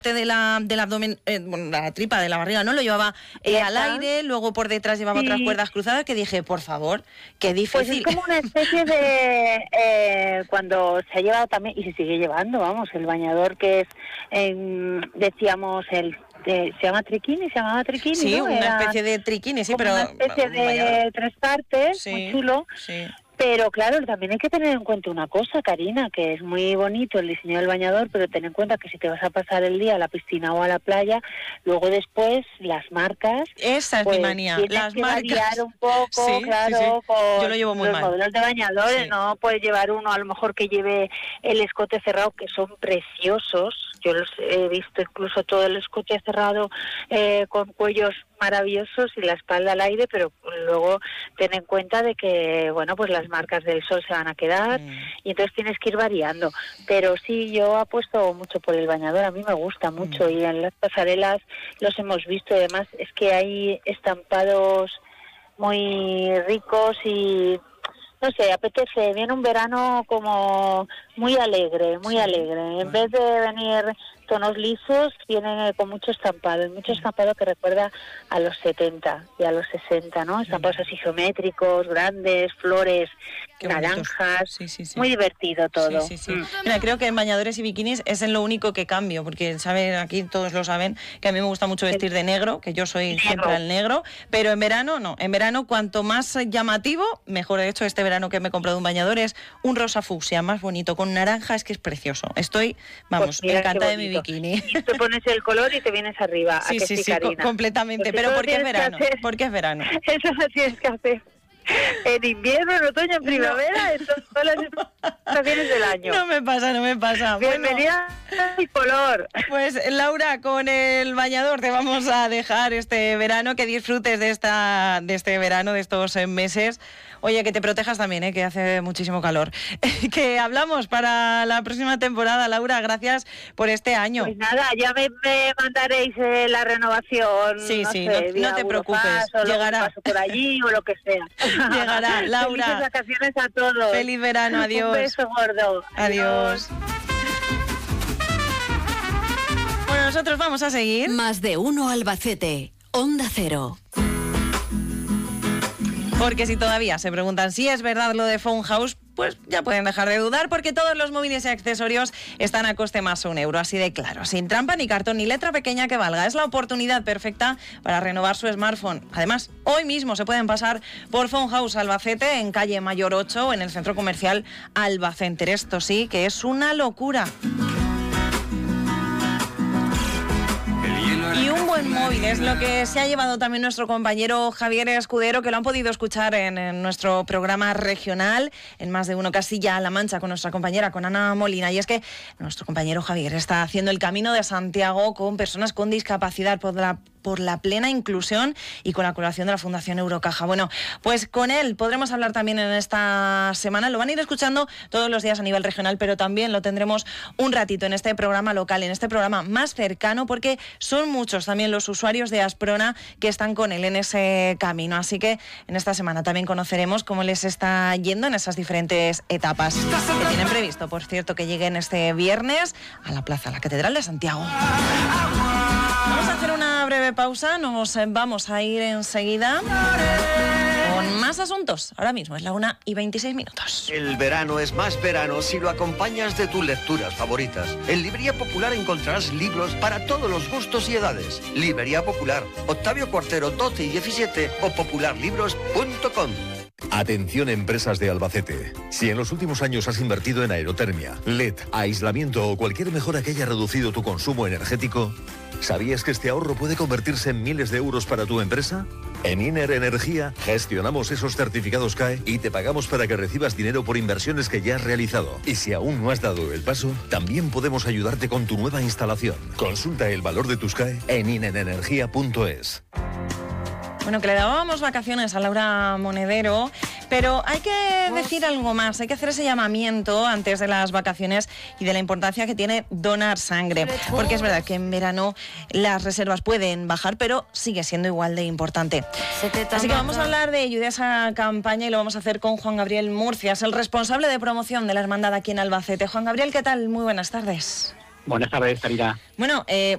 del abdomen, la tripa de la barriga, ¿no? Lo llevaba al aire, luego por detrás llevaba otras cuerdas cruzadas, que dije, por favor, qué difícil. Pues es como una especie de, cuando se ha llevado también, y se sigue llevando, vamos, el bañador que es, decíamos, se llamaba triquini, sí, ¿no? Una especie de triquini, sí, pero... Una especie de 3 partes, sí, muy chulo. Sí. Pero claro, también hay que tener en cuenta una cosa, Karina, que es muy bonito el diseño del bañador, pero ten en cuenta que si te vas a pasar el día a la piscina o a la playa, luego después las marcas... Esa es mi manía, las marcas. Variar un poco, sí, claro, sí. con yo lo llevo muy los mal. modelos de bañadores, no puedes llevar uno a lo mejor que lleve el escote cerrado, que son preciosos. Yo los he visto incluso todo el escote cerrado con cuellos maravillosos y la espalda al aire, pero luego ten en cuenta de que, bueno, pues las marcas del sol se van a quedar y entonces tienes que ir variando. Pero sí, yo apuesto mucho por el bañador, a mí me gusta mucho y en las pasarelas los hemos visto. Además es que hay estampados muy ricos y no sé, apetece, viene un verano como muy alegre, muy alegre. En vez de venir tonos lisos, viene con mucho estampado que recuerda a los 70 y a los 60, ¿no? Estampados así geométricos, grandes, flores, qué naranjas, sí. Muy divertido todo. Sí. Mira, creo que en bañadores y bikinis es en lo único que cambio, porque saben, aquí todos lo saben, que a mí me gusta mucho vestir de negro, que yo soy siempre al negro, pero en verano no, en verano cuanto más llamativo, mejor. De hecho, este verano que me he comprado un bañador es un rosa fucsia, más bonito, con naranja, es que es precioso. Estoy, vamos, pues encantada de mi bikini. Te pones el color y te vienes arriba. Sí, completamente, pero ¿por qué es verano? Porque es verano. Eso lo tienes que hacer. En invierno, en otoño, en primavera, en todas las estaciones del año. No me pasa. Bienvenida al color. Pues Laura, con el bañador te vamos a dejar este verano, que disfrutes de este verano, de estos meses. Oye, que te protejas también, que hace muchísimo calor. Que hablamos para la próxima temporada, Laura, gracias por este año. Pues nada, ya me mandaréis la renovación. No te preocupes, llegará. Paso por allí o lo que sea. Llegará, Laura. Felices vacaciones a todos. Feliz verano, adiós. Un beso gordo. Adiós. Bueno, nosotros vamos a seguir. Más de uno Albacete, Onda Cero. Porque si todavía se preguntan si es verdad lo de Phone House, pues ya pueden dejar de dudar, porque todos los móviles y accesorios están a coste más €1, así de claro, sin trampa ni cartón ni letra pequeña que valga. Es la oportunidad perfecta para renovar su smartphone. Además, hoy mismo se pueden pasar por Phone House Albacete, en calle Mayor 8, o en el centro comercial Albacenter. Esto sí que es una locura. Y un buen móvil es lo que se ha llevado también nuestro compañero Javier Escudero, que lo han podido escuchar en nuestro programa regional, en Más de Uno Castilla-La Mancha, con nuestra compañera, con Ana Molina. Y es que nuestro compañero Javier está haciendo el Camino de Santiago con personas con discapacidad por la plena inclusión y con la colaboración de la Fundación Eurocaja. Bueno, pues con él podremos hablar también en esta semana. Lo van a ir escuchando todos los días a nivel regional, pero también lo tendremos un ratito en este programa local, en este programa más cercano, porque son muchos también los usuarios de Asprona que están con él en ese camino. Así que en esta semana también conoceremos cómo les está yendo en esas diferentes etapas que tienen previsto, por cierto, que lleguen este viernes a la plaza, a la Catedral de Santiago. Vamos a hacer una breve pausa, nos vamos a ir enseguida con más asuntos. Ahora mismo es la 1:26. El verano es más verano si lo acompañas de tus lecturas favoritas. En Librería Popular encontrarás libros para todos los gustos y edades. Librería Popular, Octavio Cuartero 12 y 17 o popularlibros.com. Atención, empresas de Albacete. Si en los últimos años has invertido en aerotermia, LED, aislamiento o cualquier mejora que haya reducido tu consumo energético, ¿sabías que este ahorro puede convertirse en miles de euros para tu empresa? En Iner Energía gestionamos esos certificados CAE y te pagamos para que recibas dinero por inversiones que ya has realizado. Y si aún no has dado el paso, también podemos ayudarte con tu nueva instalación. Consulta el valor de tus CAE en inerenergia.es. Bueno, que le dábamos vacaciones a Laura Monedero, pero hay que decir algo más, hay que hacer ese llamamiento antes de las vacaciones y de la importancia que tiene donar sangre, porque es verdad que en verano las reservas pueden bajar, pero sigue siendo igual de importante. Así que vamos a hablar de ello, de esa campaña, y lo vamos a hacer con Juan Gabriel Murcia, es el responsable de promoción de la hermandad aquí en Albacete. Juan Gabriel, ¿qué tal? Muy buenas tardes. Buenas tardes, Karina. Bueno,